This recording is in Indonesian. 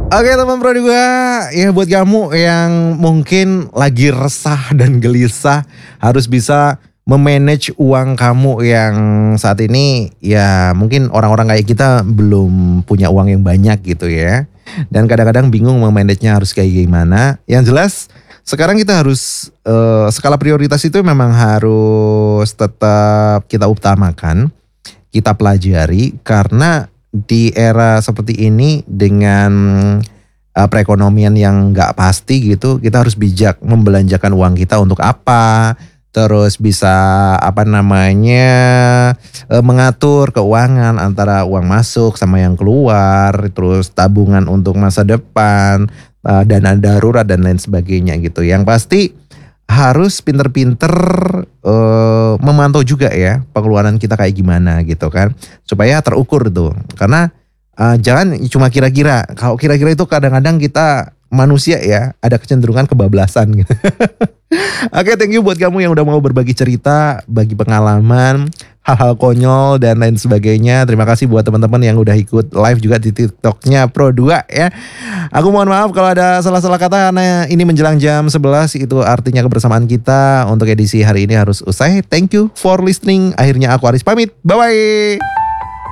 Oke teman Pro 2, ya buat kamu yang mungkin lagi resah dan gelisah harus bisa memanage uang kamu yang saat ini ya mungkin orang-orang kayak kita belum punya uang yang banyak gitu ya. Dan kadang-kadang bingung memanagenya harus kayak gimana. Yang jelas sekarang kita harus skala prioritas itu memang harus tetap kita utamakan, kita pelajari karena di era seperti ini dengan perekonomian yang nggak pasti gitu, kita harus bijak membelanjakan uang kita untuk apa, terus bisa apa namanya mengatur keuangan antara uang masuk sama yang keluar, terus tabungan untuk masa depan, dana darurat dan lain sebagainya gitu. Yang pasti harus pinter-pinter memantau juga ya pengeluaran kita kayak gimana gitu kan, supaya terukur tuh. Karena jangan cuma kira-kira. Kalau kira-kira itu kadang-kadang kita manusia ya ada kecenderungan kebablasan gitu. Oke, thank you buat kamu yang udah mau berbagi cerita, bagi pengalaman, hal-hal konyol dan lain sebagainya. Terima kasih buat teman-teman yang udah ikut live juga di TikToknya Pro 2 ya. Aku mohon maaf kalau ada salah-salah kata karena ini menjelang jam 11, itu artinya kebersamaan kita untuk edisi hari ini harus usai. Thank you for listening. Akhirnya aku Aris pamit. Bye-bye.